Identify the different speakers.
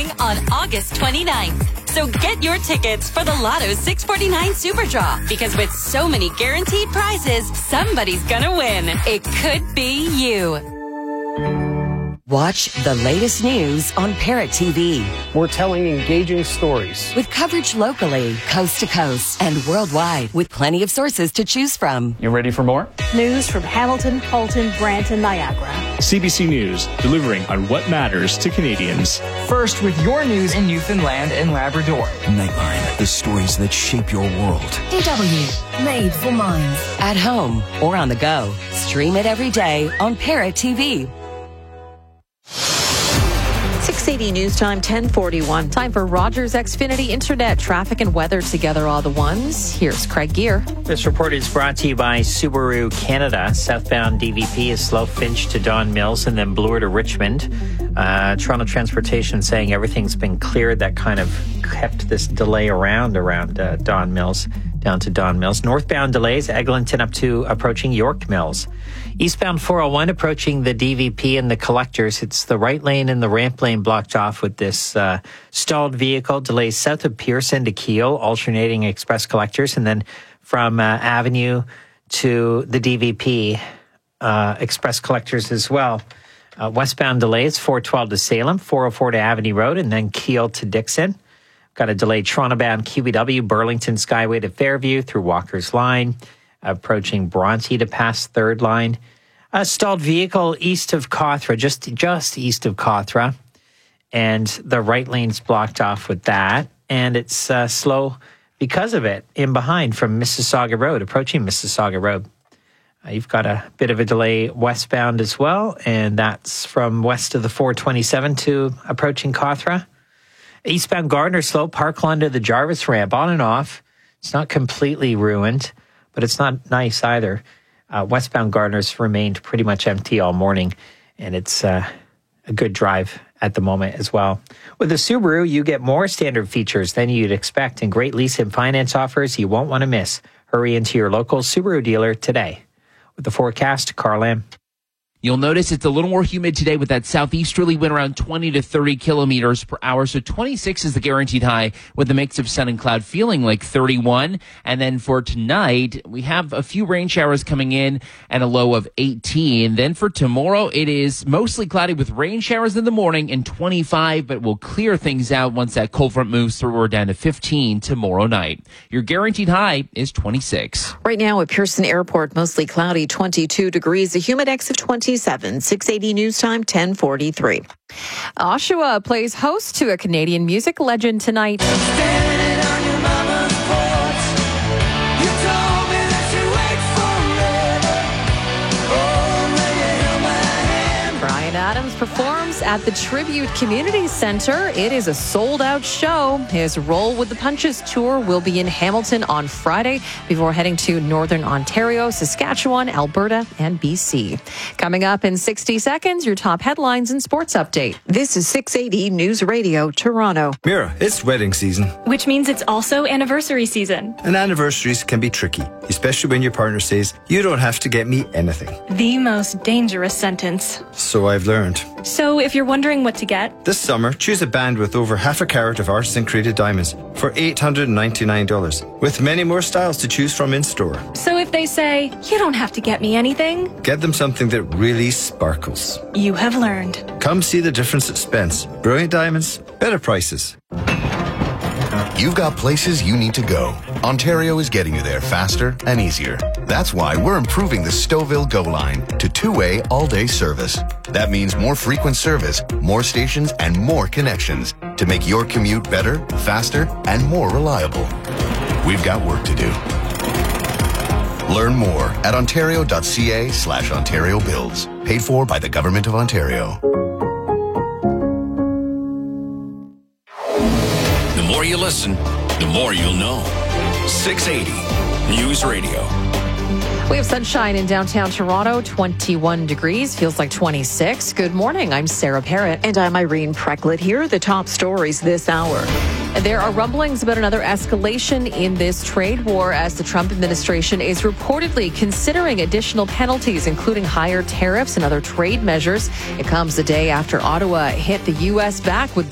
Speaker 1: drawing on August 29th. So get your tickets for the Lotto 649 Super Draw, because with so many guaranteed prizes, somebody's gonna win. It could be you.
Speaker 2: Watch the latest news on Parrot TV.
Speaker 3: We're telling engaging stories
Speaker 2: with coverage locally, coast to coast, and worldwide, with plenty of sources to choose from.
Speaker 3: You ready for more?
Speaker 4: News from Hamilton, Fulton, Brant, and Niagara.
Speaker 5: CBC News, delivering on what matters to Canadians.
Speaker 6: First with your news in Newfoundland and Labrador.
Speaker 7: Nightline, the stories that shape your world.
Speaker 2: DW, made for minds. At home or on the go. Stream it every day on Parrot TV.
Speaker 8: 680 News Time, 10:41. Time for Rogers Xfinity Internet traffic and weather together all the ones. Here's Craig Gear.
Speaker 9: This report is brought to you by Subaru Canada. Southbound DVP is slow Finch to Don Mills and then Bloor to Richmond. Toronto Transportation saying everything's been cleared. That kind of kept this delay around Don Mills, down to Don Mills. Northbound delays, Eglinton up to approaching York Mills. Eastbound 401 approaching the DVP and the collectors. It's the right lane and the ramp lane blocked off with this stalled vehicle. Delays south of Pearson to Keele, alternating express collectors. And then from Avenue to the DVP, express collectors as well. Westbound delays, 412 to Salem, 404 to Avenue Road, and then Keele to Dixon. Got a delay Toronto-bound QEW, Burlington Skyway to Fairview through Walker's Line. Approaching Bronte to pass Third Line. A stalled vehicle east of Cawthra, just east of Cawthra. And the right lane's blocked off with that. And it's slow because of it in behind from Mississauga Road, approaching Mississauga Road. You've got a bit of a delay westbound as well. And that's from west of the 427 to approaching Cawthra. Eastbound Gardner slow, Parkland to the Jarvis ramp, on and off. It's not completely ruined, but it's not nice either. Westbound Gardner's remained pretty much empty all morning, and it's a good drive at the moment as well. With the Subaru, you get more standard features than you'd expect and great lease and finance offers you won't want to miss. Hurry into your local Subaru dealer today. With the forecast, Carl Lam.
Speaker 10: You'll notice it's a little more humid today with that southeasterly wind around 20 to 30 kilometers per hour. So 26 is the guaranteed high with a mix of sun and cloud, feeling like 31. And then for tonight, we have a few rain showers coming in and a low of 18. Then for tomorrow, it is mostly cloudy with rain showers in the morning and 25, but we'll clear things out once that cold front moves through. We're down to 15 tomorrow night. Your guaranteed high is 26.
Speaker 8: Right now at Pearson Airport, mostly cloudy, 22 degrees, a humidex of 27. 680 News Time, 1043. Oshawa plays host to a Canadian music legend tonight. Brian Adams performs at the Tribute Community Centre. It is a sold-out show. His Roll with the Punches tour will be in Hamilton on Friday before heading to Northern Ontario, Saskatchewan, Alberta, and BC. Coming up in 60 seconds, your top headlines and sports update. This is 680 News Radio, Toronto.
Speaker 11: Mira, it's wedding season.
Speaker 12: Which means it's also anniversary season.
Speaker 11: And anniversaries can be tricky, especially when your partner says, "You don't have to get me anything."
Speaker 12: The most dangerous sentence.
Speaker 11: So I've learned.
Speaker 12: So if you're wondering what to get,
Speaker 11: this summer, choose a band with over half a carat of artisan created diamonds for $899, with many more styles to choose from in store.
Speaker 12: So if they say, "You don't have to get me anything,"
Speaker 11: get them something that really sparkles.
Speaker 12: You have learned.
Speaker 11: Come see the difference at Spence. Brilliant diamonds, better prices.
Speaker 13: You've got places you need to go. Ontario is getting you there faster and easier. That's why we're improving the Stouffville Go line to two-way all-day service. That means more frequent service, more stations, and more connections to make your commute better, faster, and more reliable. We've got work to do. Learn more at ontario.ca/Ontario Builds. Paid for by the Government of Ontario.
Speaker 14: The more you listen, the more you'll know. 680 News Radio.
Speaker 8: We have sunshine in downtown Toronto, 21 degrees, feels like 26. Good morning, I'm Sarah Parrott.
Speaker 15: And I'm Irene Precklett. Here are the top stories this hour.
Speaker 8: There are rumblings about another escalation in this trade war as the Trump administration is reportedly considering additional penalties, including higher tariffs and other trade measures. It comes the day after Ottawa hit the U.S. back with